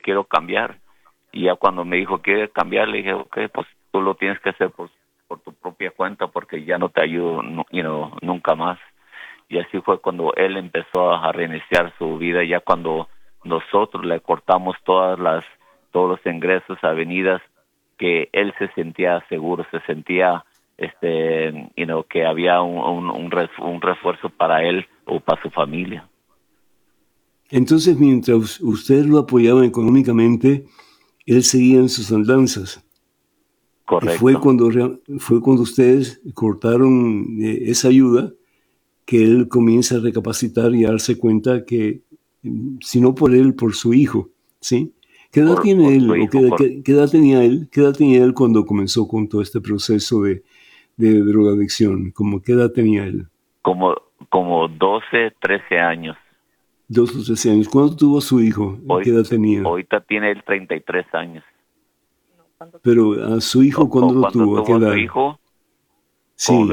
quiero cambiar. Y ya cuando me dijo, ¿quiere cambiar? Le dije, ok, pues tú lo tienes que hacer por tu propia cuenta, porque ya no te ayudo, nunca más. Y así fue cuando él empezó a reiniciar su vida, ya cuando nosotros le cortamos todos los ingresos, avenidas, que él se sentía seguro, se sentía que había un refuerzo para él o para su familia. Entonces, mientras usted lo apoyaba económicamente, él seguía en sus andanzas. Correcto. Fue cuando ustedes cortaron esa ayuda que él comienza a recapacitar y a darse cuenta que, si no por él, por su hijo, ¿sí? ¿Qué edad tiene él? ¿O qué edad tenía él? ¿Qué edad tenía él cuando comenzó con todo este proceso de drogadicción? ¿Qué edad tenía él? Como 12, 13 años. 12 o 13 años. ¿Cuándo tuvo su hijo? ¿Qué edad tenía? Ahorita tiene él 33 años. Pero a su hijo, ¿cuándo lo tuvo? ¿A qué edad? Su hijo, sí. Como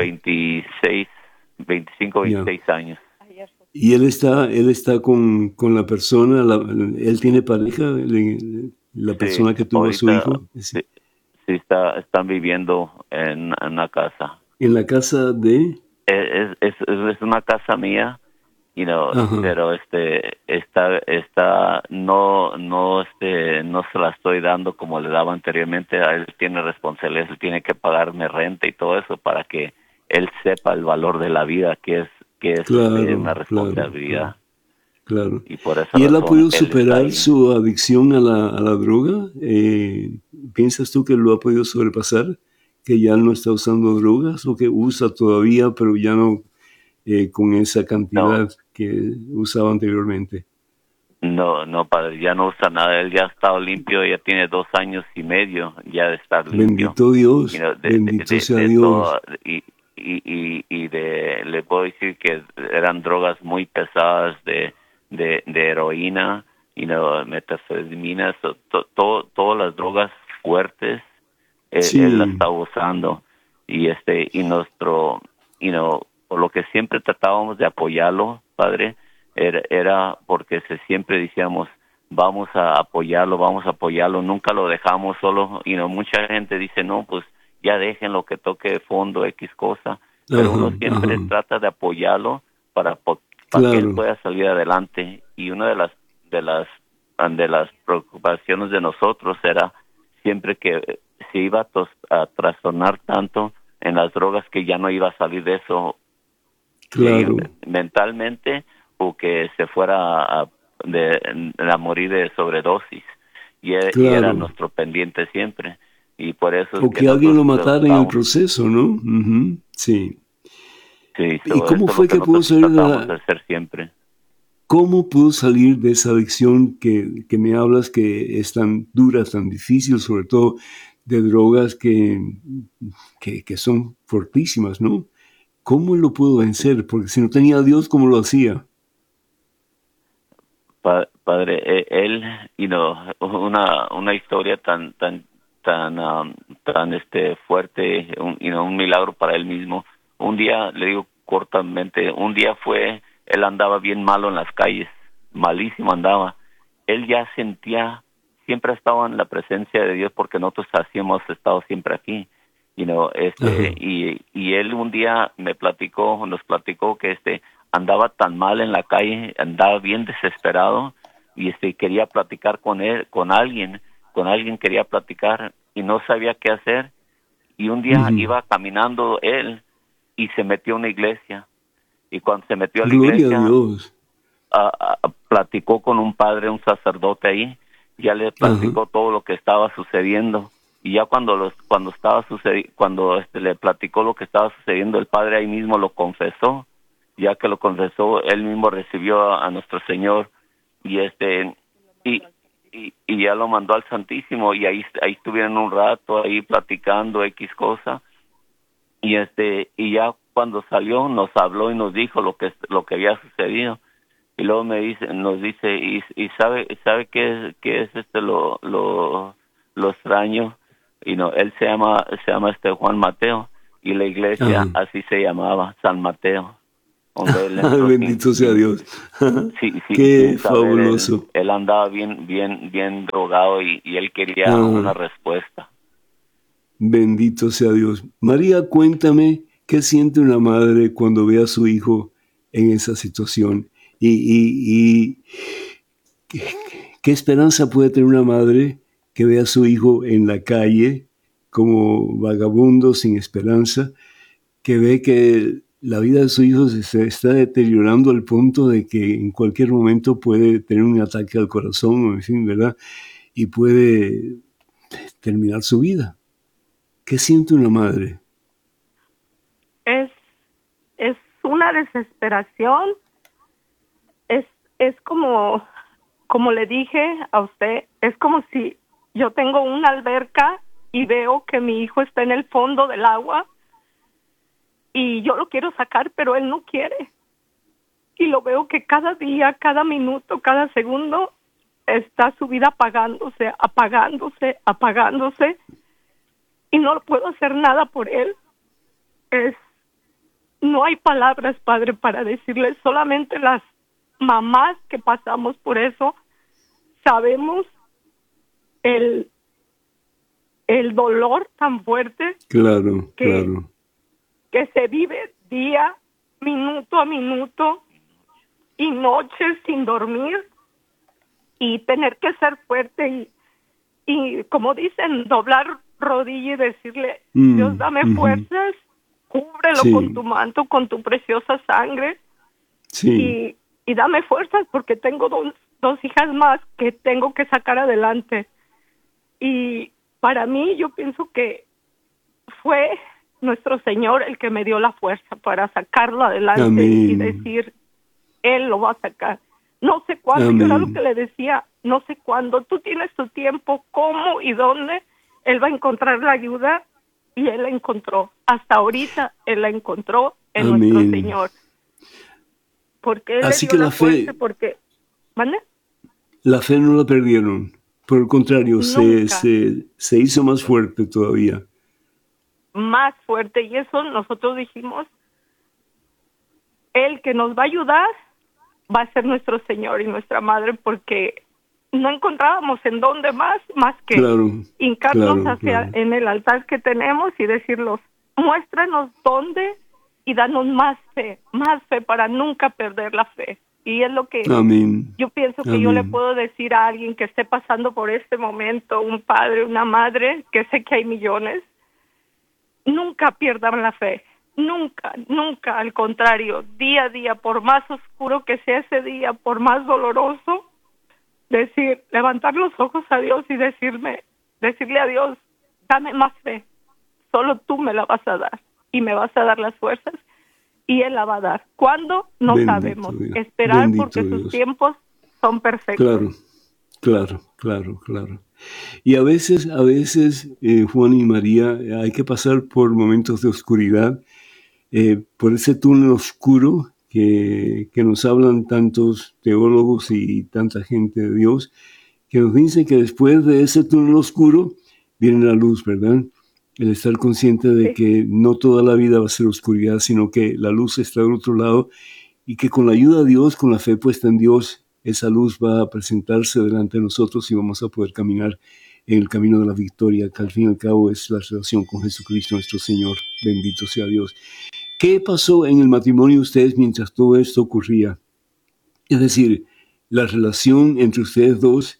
25, 26 años. ¿Y él está con la persona? ¿Él tiene pareja? ¿La persona que tuvo a su hijo? Sí, están viviendo en una casa. ¿En la casa de...? Es una casa mía, pero no se la estoy dando como le daba anteriormente. Él tiene responsabilidades, él tiene que pagarme renta y todo eso para que él sepa el valor de la vida, que es una responsabilidad. Claro. Y por esa ¿Y él ha razón, podido superar su adicción a la droga? ¿Piensas tú que lo ha podido sobrepasar? ¿Que ya no está usando drogas o que usa todavía, pero ya no con esa cantidad que usaba anteriormente? No, padre, ya no usa nada. Él ya ha estado limpio, ya tiene 2 años y medio ya de estar limpio. Bendito Dios, bendito sea Dios. Le puedo decir que eran drogas muy pesadas de heroína, metanfetaminas, todas las drogas fuertes, él las estaba usando. Y por lo que siempre tratábamos de apoyarlo, padre, era porque siempre decíamos, vamos a apoyarlo, nunca lo dejamos solo. Mucha gente dice, no, pues ya déjenlo que toque fondo, X cosa, pero uno siempre trata de apoyarlo para que él pueda salir adelante. Y una de las preocupaciones de nosotros era siempre que se iba a trastornar tanto en las drogas que ya no iba a salir de eso mentalmente, o que se fuera a morir de sobredosis, y era nuestro pendiente siempre, y por eso o que alguien lo matara en el proceso, ¿no? Sí. ¿Y cómo fue que pudo salir siempre? ¿Cómo pudo salir de esa adicción que me hablas, que es tan dura, tan difícil, sobre todo de drogas que son fortísimas, ¿no? ¿Cómo lo pudo vencer? Porque si no tenía a Dios, ¿cómo lo hacía? Padre, él, una historia tan fuerte, un milagro para él mismo. Un día, le digo cortamente, él andaba bien malo en las calles, malísimo andaba. Él ya sentía, siempre estaba en la presencia de Dios, porque nosotros hemos estado siempre aquí. Y él un día nos platicó que andaba tan mal en la calle, andaba bien desesperado, y quería platicar con alguien quería platicar, y no sabía qué hacer. Y un día iba caminando él y se metió a una iglesia, y cuando se metió a la iglesia, a Dios, platicó con un padre, un sacerdote ahí, ya le platicó todo lo que estaba sucediendo. Y ya cuando le platicó lo que estaba sucediendo, el padre ahí mismo lo confesó. Ya que lo confesó, él mismo recibió a nuestro Señor, y ya lo mandó al Santísimo, y ahí estuvieron un rato ahí platicando X cosa, y ya cuando salió nos habló y nos dijo lo que había sucedido. Y luego nos dice, y sabe qué es lo extraño. Él se llama Juan Mateo, y la iglesia así se llamaba, San Mateo. donde él entró Bendito sea Dios. sin Qué saber, fabuloso. él andaba bien drogado y él quería una respuesta. Bendito sea Dios. María, cuéntame qué siente una madre cuando ve a su hijo en esa situación y qué esperanza puede tener una madre que ve a su hijo en la calle como vagabundo sin esperanza, que ve que la vida de su hijo se está deteriorando al punto de que en cualquier momento puede tener un ataque al corazón, en fin, ¿verdad? Y puede terminar su vida. ¿Qué siente una madre? Es una desesperación. Es como le dije a usted, es como si yo tengo una alberca y veo que mi hijo está en el fondo del agua y yo lo quiero sacar, pero él no quiere. Y lo veo que cada día, cada minuto, cada segundo está su vida apagándose y no puedo hacer nada por él. No hay palabras, Padre, para decirles. Solamente las mamás que pasamos por eso sabemos el dolor tan fuerte que se vive día, minuto a minuto y noches sin dormir y tener que ser fuerte y como dicen, doblar rodilla y decirle, Dios, dame fuerzas, cúbrelo con tu manto, con tu preciosa sangre y dame fuerzas porque tengo dos hijas más que tengo que sacar adelante. Y para mí yo pienso que fue nuestro Señor el que me dio la fuerza para sacarlo adelante. Amén. Y decir, Él lo va a sacar. No sé cuándo, yo era lo que le decía, no sé cuándo, tú tienes tu tiempo, cómo y dónde Él va a encontrar la ayuda, y Él la encontró. Hasta ahorita Él la encontró en nuestro Señor. Porque Él así le dio que la fuerza, porque... ¿Vale? La fe no la perdieron, por el contrario, se hizo más fuerte todavía. Más fuerte, y eso nosotros dijimos, Él que nos va a ayudar va a ser nuestro Señor y nuestra Madre, porque no encontrábamos en dónde más que hincarnos en el altar que tenemos y decirlos, muéstranos dónde y danos más fe para nunca perder la fe. Y es lo que yo pienso que yo le puedo decir a alguien que esté pasando por este momento, un padre, una madre, que sé que hay millones, nunca pierdan la fe. Nunca, nunca, al contrario, día a día, por más oscuro que sea ese día, por más doloroso, levantar los ojos a Dios y decirle a Dios, dame más fe, solo tú me la vas a dar, y me vas a dar las fuerzas, y Él la va a dar. ¿Cuándo? No sabemos. Dios. Esperar Bendito porque Dios. sus tiempos son perfectos. Claro. Y a veces, Juan y María, hay que pasar por momentos de oscuridad, por ese túnel oscuro que nos hablan tantos teólogos y tanta gente de Dios, que nos dicen que después de ese túnel oscuro viene la luz, ¿verdad? El estar consciente de que no toda la vida va a ser oscuridad, sino que la luz está del otro lado y que con la ayuda de Dios, con la fe puesta en Dios, esa luz va a presentarse delante de nosotros y vamos a poder caminar en el camino de la victoria, que al fin y al cabo es la relación con Jesucristo nuestro Señor. Bendito sea Dios. ¿Qué pasó en el matrimonio de ustedes mientras todo esto ocurría? Es decir, la relación entre ustedes dos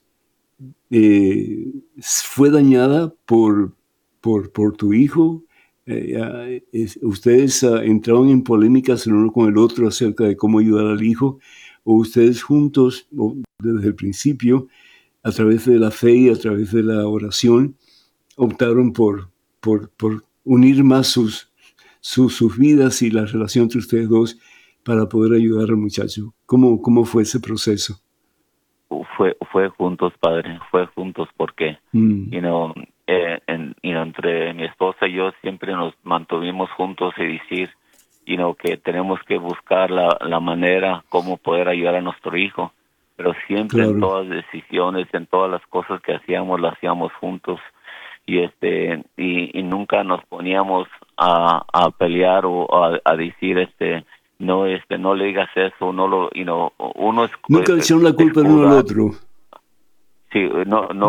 fue dañada por tu hijo. Ustedes entraron en polémicas el uno con el otro acerca de cómo ayudar al hijo, o ustedes juntos, desde el principio, a través de la fe y a través de la oración, optaron por unir más sus vidas y la relación entre ustedes dos para poder ayudar al muchacho. ¿Cómo fue ese proceso? Fue juntos, Padre, fue juntos porque, entre mi esposa y yo siempre nos mantuvimos juntos y decir, que tenemos que buscar la manera cómo poder ayudar a nuestro hijo, pero siempre en todas las decisiones, en todas las cosas que hacíamos, las hacíamos juntos y nunca nos poníamos a pelear o a decir no no le digas eso, no lo, uno es Nunca le echaron la culpa el uno al otro. Sí, no